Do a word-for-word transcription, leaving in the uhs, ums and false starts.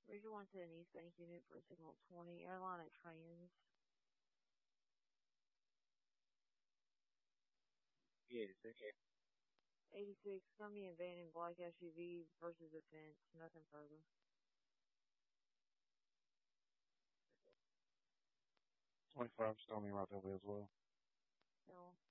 Region one to an East Bank unit for signal twenty. Airline at Trans. eighty-six. eighty-six, Cumby and van in black S U V versus a fence. Nothing further. twenty-five, Stony right there as well. So,